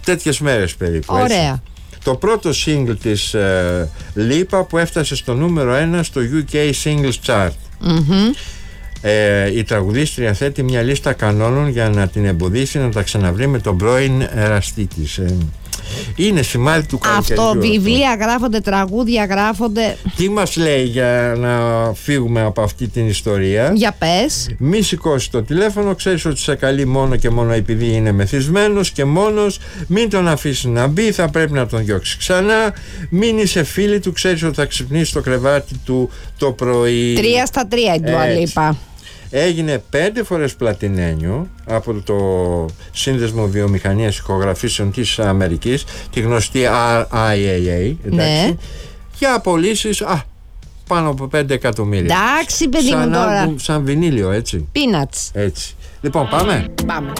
τέτοιες μέρες περίπου. Ωραία. Έτσι. Το πρώτο single της Λίπα που έφτασε στο νούμερο 1 στο UK Singles Chart. Η τραγουδίστρια θέτει μια λίστα κανόνων για να την εμποδίσει να τα ξαναβρει με τον πρώην εραστή της. Είναι σημάδι του καλοκαιριού. Αυτό, βιβλία γράφονται, τραγούδια γράφονται. Τι μας λέει για να φύγουμε από αυτή την ιστορία? Για πες. Μη σηκώσει το τηλέφωνο, ξέρεις ότι σε καλεί μόνο και μόνο επειδή είναι μεθυσμένος και μόνος. Μην τον αφήσει να μπει, θα πρέπει να τον διώξει ξανά. Μην είσαι φίλη του, ξέρεις ότι θα ξυπνήσει στο κρεβάτι του το πρωί. 3 στα 3 η Dua Lipa. Έγινε 5 φορές πλατινένιο από το Σύνδεσμο Βιομηχανίας Ηχογραφήσεων της Αμερικής, τη γνωστή RIAA, εντάξει, για απολύσεις πάνω από 5 εκατομμύρια. Εντάξει, παιδί μου, τώρα. Σαν βινίλιο, έτσι. Peanuts. Έτσι. Λοιπόν, πάμε.